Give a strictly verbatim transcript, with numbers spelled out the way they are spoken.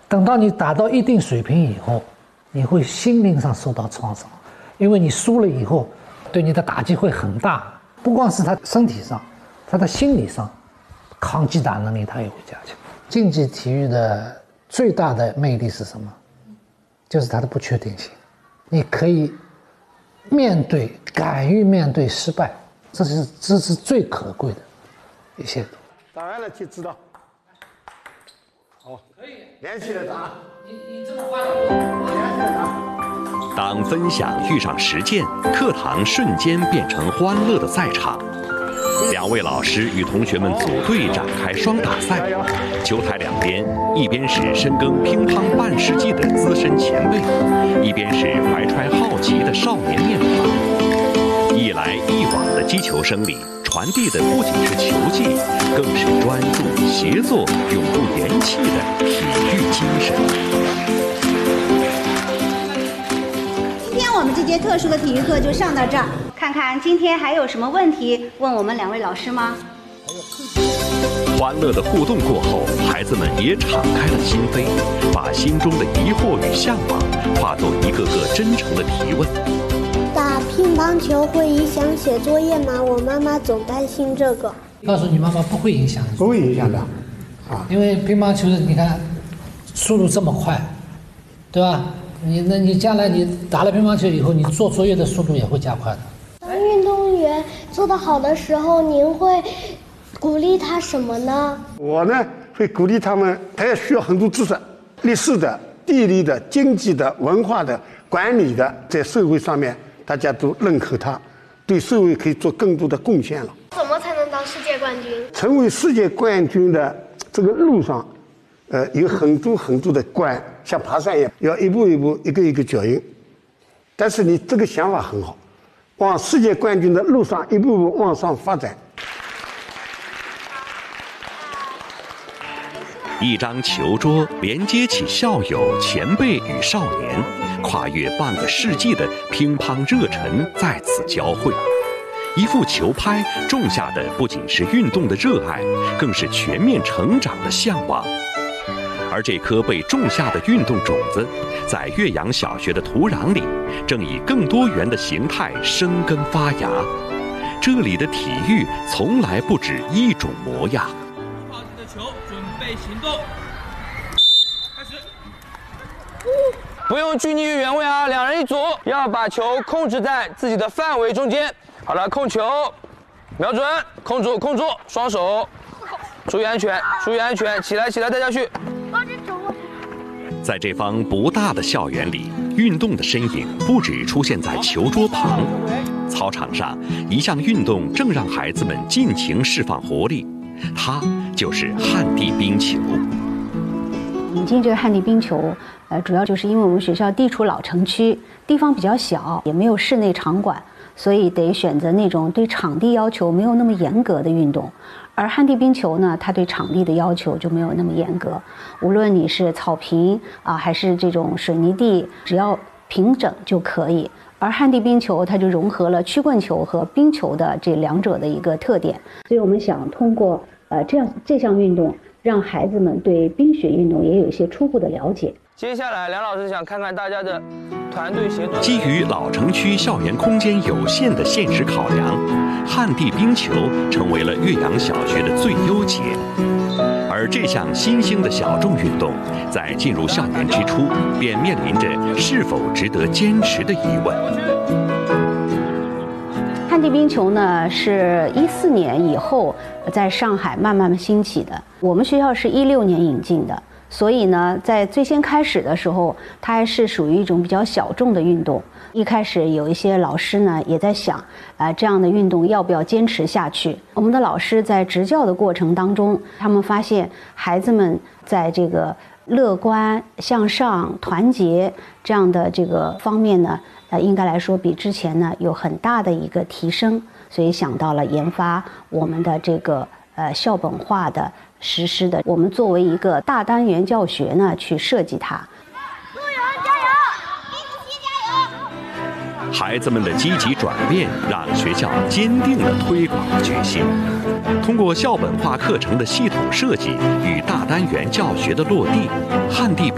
等到你达到一定水平以后，你会心灵上受到创伤，因为你输了以后，对你的打击会很大，不光是他身体上，他的心理上，抗击打能力他也会加强。竞技体育的最大的魅力是什么？就是它的不确定性，你可以面对，敢于面对失败，这是这是最可贵的一些。 答案了就知道。好，可以连续的答。你你这么快了，连续的答。 当分享遇上实践，课堂瞬间变成欢乐的赛场。两位老师与同学们组队展开双打赛，球台两边，一边是深耕乒乓半世纪的资深前辈，一边是怀揣好奇的少年面庞。一来一往的击球声里，传递的不仅是球技，更是专注、协作、永不言弃的体育精神。 今天我们这节特殊的体育课就上到这儿，看看今天还有什么问题问我们两位老师吗？ 欢乐的互动过后，孩子们也敞开了心扉，把心中的疑惑与向往化作一个个真诚的提问。 打乒乓球会影响写作业吗？我妈妈总担心这个。 告诉你妈妈不会影响， 不会影响的，啊， 因为乒乓球你看速度这么快，对吧？你那你将来你打了乒乓球以后，你做作业的速度也会加快的。 当运动员做得好的时候，您会鼓励他什么呢？ 我呢会鼓励他们，他也需要很多知识，历史的、地理的、经济的、文化的、管理的，在社会上面大家都认可他，对社会可以做更多的贡献了。 怎么才能当世界冠军？ 成为世界冠军的这个路上，呃，有很多很多的关，像爬山一样，要一步一步、一个一个脚印。但是你这个想法很好，往世界冠军的路上一步步往上发展。 一张球桌连接起校友、前辈与少年，跨越半个世纪的乒乓热忱在此交汇。一副球拍种下的不仅是运动的热爱，更是全面成长的向往。而这颗被种下的运动种子，在岳阳小学的土壤里，正以更多元的形态生根发芽。这里的体育从来不止一种模样。 好的球，准备行动，开始。 不用拘泥于原位啊，两人一组，要把球控制在自己的范围中间。好了，控球，瞄准，控住，控住，双手，注意安全，注意安全，起来，起来，带下去。 在这方不大的校园里，运动的身影不只出现在球桌旁，操场上一项运动正让孩子们尽情释放活力，它就是旱地冰球。 引进这个旱地冰球，呃，主要就是因为我们学校地处老城区，地方比较小，也没有室内场馆，所以得选择那种对场地要求没有那么严格的运动。而旱地冰球呢，它对场地的要求就没有那么严格，无论你是草坪啊，还是这种水泥地，只要平整就可以。而旱地冰球它就融合了曲棍球和冰球的这两者的一个特点，所以我们想通过呃这样这项运动，让孩子们对冰雪运动也有一些初步的了解。 接下来，梁老师想看看大家的团队协作。 基于老城区校园空间有限的现实考量，旱地冰球成为了岳阳小学的最优解。而这项新兴的小众运动，在进入校园之初，便面临着是否值得坚持的疑问。 旱地冰球呢，是一四年以后在上海慢慢兴起的，我们学校是一六年引进的。所以呢，在最先开始的时候，它还是属于一种比较小众的运动。一开始有一些老师呢也在想，啊、呃，这样的运动要不要坚持下去？我们的老师在执教的过程当中，他们发现孩子们在这个乐观、向上、团结这样的这个方面呢，呃，应该来说比之前呢有很大的一个提升，所以想到了研发我们的这个呃校本化的。实施的，我们作为一个大单元教学呢，去设计它。 陆游加油，李子柒加油！ 孩子们的积极转变，让学校坚定了推广的决心。通过校本化课程的系统设计与大单元教学的落地，旱地